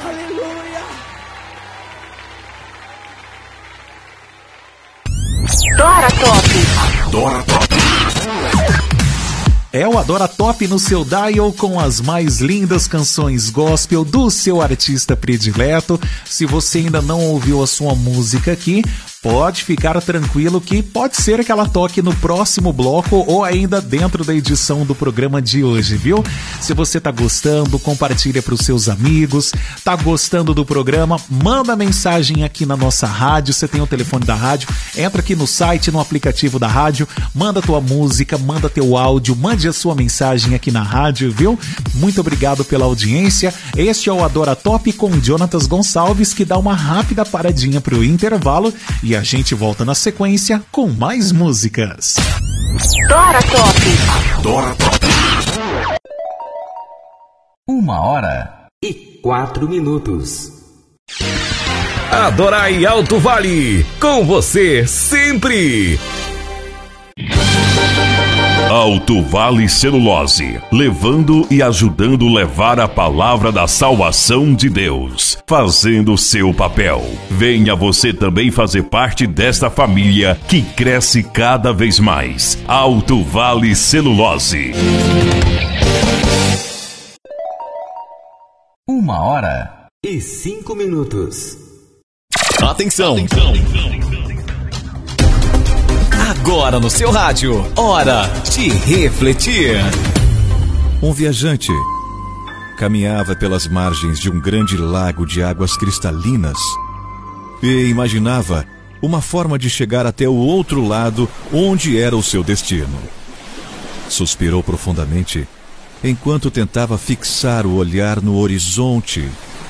Aleluia. Adora Top. Adora Top. É o Adora Top no seu dial com as mais lindas canções gospel do seu artista predileto. Se você ainda não ouviu a sua música aqui, pode ficar tranquilo que pode ser que ela toque no próximo bloco ou ainda dentro da edição do programa de hoje, viu? Se você tá gostando, compartilha para os seus amigos. Tá gostando do programa? Manda mensagem aqui na nossa rádio. Você tem o telefone da rádio, entra aqui no site, no aplicativo da rádio, manda tua música, manda teu áudio, mande a sua mensagem aqui na rádio, viu? Muito obrigado pela audiência. Este é o Adora Top com Jonatas Gonçalves, que dá uma rápida paradinha pro intervalo e a gente volta na sequência com mais músicas. Adora Top. Adora Top. 1h04. Adorai Alto Vale, com você sempre. Alto Vale Celulose, levando e ajudando levar a palavra da salvação de Deus, fazendo seu papel. Venha você também fazer parte desta família que cresce cada vez mais. Alto Vale Celulose. 1h05. Atenção! Agora no seu rádio, hora de refletir. Um viajante caminhava pelas margens de um grande lago de águas cristalinas e imaginava uma forma de chegar até o outro lado, onde era o seu destino. Suspirou profundamente enquanto tentava fixar o olhar no horizonte.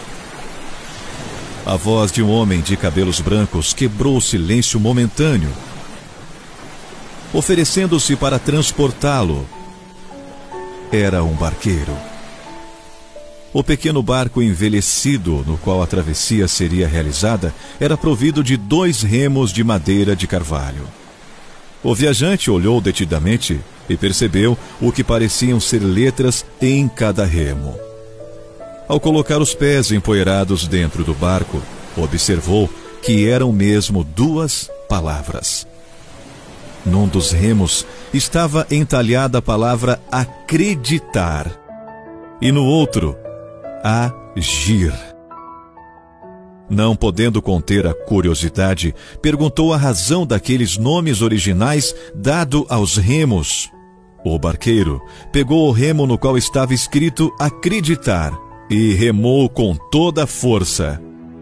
A voz de um homem de cabelos brancos quebrou o silêncio momentâneo, oferecendo-se para transportá-lo. Era um barqueiro. O pequeno barco envelhecido no qual a travessia seria realizada era provido de 2 remos de madeira de carvalho. O viajante olhou detidamente e percebeu o que pareciam ser letras em cada remo. Ao colocar os pés empoeirados dentro do barco, observou que eram mesmo 2 palavras. Num dos remos estava entalhada a palavra acreditar e no outro, agir. Não podendo conter a curiosidade, perguntou a razão daqueles nomes originais dado aos remos. O barqueiro pegou o remo no qual estava escrito acreditar e remou com toda a força.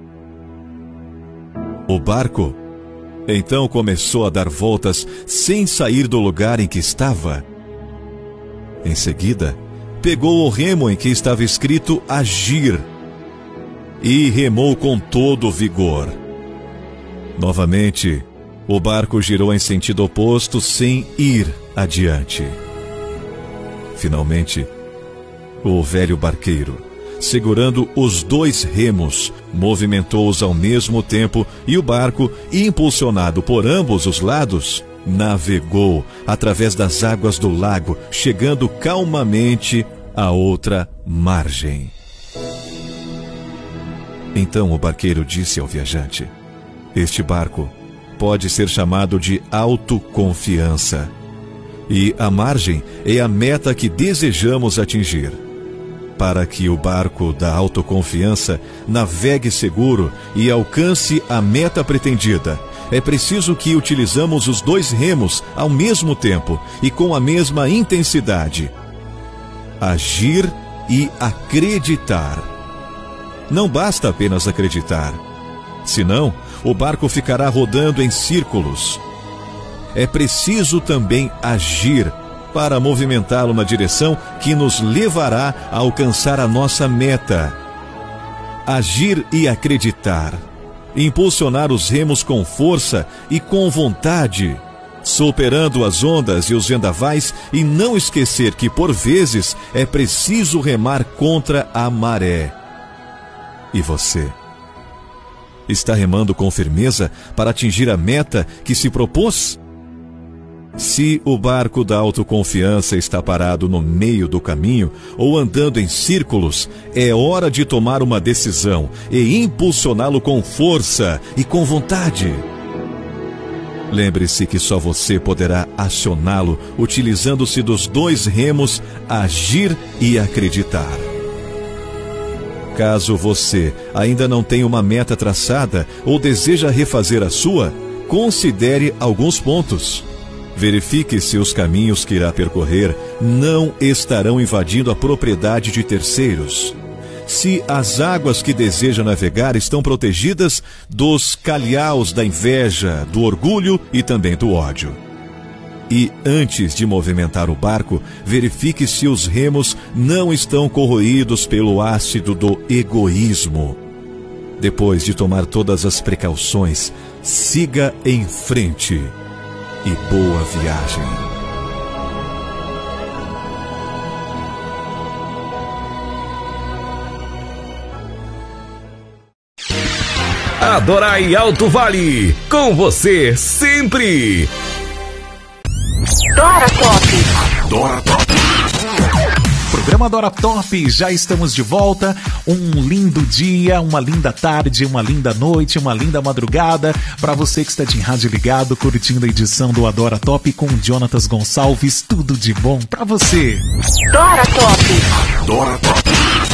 O barco então começou a dar voltas sem sair do lugar em que estava. Em seguida, pegou o remo em que estava escrito agir e remou com todo o vigor. Novamente, o barco girou em sentido oposto sem ir adiante. Finalmente, o velho barqueiro, segurando os 2 remos, movimentou-os ao mesmo tempo e o barco, impulsionado por ambos os lados, navegou através das águas do lago, chegando calmamente à outra margem. Então o barqueiro disse ao viajante: este barco pode ser chamado de autoconfiança, e a margem é a meta que desejamos atingir. Para que o barco da autoconfiança navegue seguro e alcance a meta pretendida, é preciso que utilizamos os 2 remos ao mesmo tempo e com a mesma intensidade. Agir e acreditar. Não basta apenas acreditar, senão o barco ficará rodando em círculos. É preciso também agir para movimentá-lo na direção que nos levará a alcançar a nossa meta. Agir e acreditar. Impulsionar os remos com força e com vontade, superando as ondas e os vendavais, e não esquecer que, por vezes, é preciso remar contra a maré. E você? Está remando com firmeza para atingir a meta que se propôs? Se o barco da autoconfiança está parado no meio do caminho ou andando em círculos, é hora de tomar uma decisão e impulsioná-lo com força e com vontade. Lembre-se que só você poderá acioná-lo utilizando-se dos 2 remos agir e acreditar. Caso você ainda não tenha uma meta traçada ou deseja refazer a sua, considere alguns pontos. Verifique se os caminhos que irá percorrer não estarão invadindo a propriedade de terceiros. Se as águas que deseja navegar estão protegidas dos calhaus da inveja, do orgulho e também do ódio. E antes de movimentar o barco, verifique se os remos não estão corroídos pelo ácido do egoísmo. Depois de tomar todas as precauções, siga em frente. E boa viagem. Adorai Alto Vale, com você sempre. Dora Top. Dora Top. Programa Dora Top, já estamos de volta. Um lindo dia, uma linda tarde, uma linda noite, uma linda madrugada para você que está de rádio ligado, curtindo a edição do Adora Top com Jonatas Gonçalves. Tudo de bom para você. Dora Top. Dora Top.